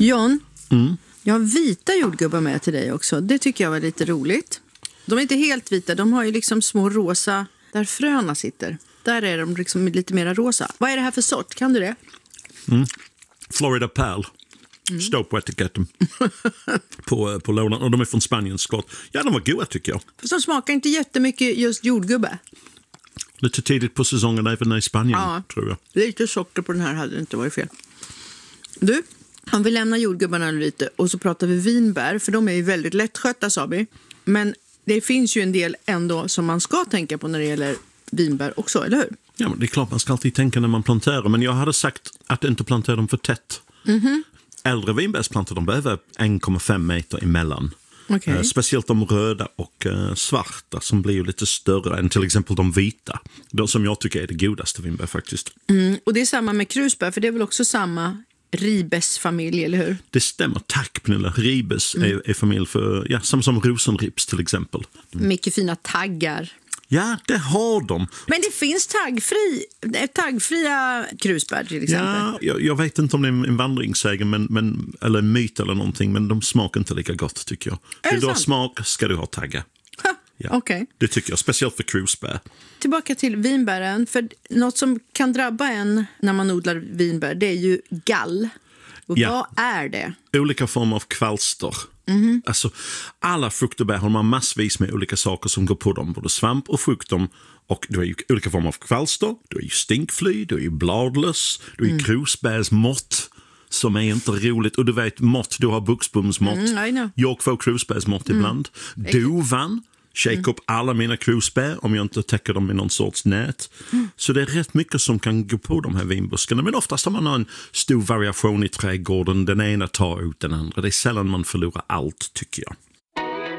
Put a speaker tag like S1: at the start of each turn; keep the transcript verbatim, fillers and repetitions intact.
S1: John,
S2: Mm.
S1: jag har vita jordgubbar med till dig också. Det tycker jag var lite roligt. De är inte helt vita, de har ju liksom små rosa, där fröna sitter. Där är de liksom lite mer rosa. Vad är det här för sort? Kan du det?
S2: Mm. Florida Pearl. Mm. Står på etiketten på, på lådan. Och de är från Spanien såklart. Ja, de var goda tycker jag.
S1: För de smakar inte jättemycket just jordgubbe.
S2: Lite tidigt på säsongen även i Spanien,
S1: Ja,
S2: tror jag.
S1: Lite socker på den här hade inte varit fel. Du, om vi lämnar jordgubbarna lite och så pratar vi vinbär. För de är ju väldigt lättskötta, sa vi. Men det finns ju en del ändå som man ska tänka på när det gäller vinbär också, eller hur?
S2: Ja, men det är klart man ska alltid tänka när man planterar. Men jag hade sagt att inte plantera dem för tätt.
S1: Mm-hmm.
S2: Äldre vinbärsplantor, de behöver en komma fem meter emellan.
S1: Okay.
S2: Eh, speciellt de röda och eh, svarta som blir ju lite större än till exempel de vita. De som jag tycker är det godaste vinbär faktiskt.
S1: Mm, och det är samma med krusbär, för det är väl också samma ribesfamilj, eller hur?
S2: Det stämmer, tack Pernilla. Ribes mm. är, är familj för, ja, samma som rosenrips till exempel.
S1: Mm. Mycket fina taggar.
S2: Ja, det har de.
S1: Men det finns taggfri, taggfria krusbär till exempel.
S2: Ja, jag, jag vet inte om det är en vandringssägen men, men, eller en myt eller någonting, men de smakar inte lika gott tycker jag.
S1: Är
S2: Vill du ha
S1: sant?
S2: smak ska du ha taggar. Ja,
S1: okay.
S2: Det tycker jag, speciellt för krusbär.
S1: Tillbaka till vinbären, för något som kan drabba en när man odlar vinbär, det är ju gall. Och
S2: ja.
S1: Vad är det?
S2: Olika former av kvalster.
S1: Mm-hmm.
S2: Alltså, alla frukt och bär har man massvis med olika saker som går på dem. Både svamp och frukter. Och du har ju olika former av kvalster. Du har ju stinkfly, du har ju bladlöss, du har ju mm. krusbärsmått. Som är inte roligt. Och du vet, mått, du har buxbomsmått.
S1: Mm,
S2: jag får krusbärsmått mm. ibland. Dovan. Shake mm. upp alla mina krusbär om jag inte täcker dem i någon sorts nät. Mm. Så det är rätt mycket som kan gå på de här vinbuskarna. Men oftast har man en stor variation i trädgården. Den ena tar ut den andra. Det är sällan man förlorar allt tycker jag.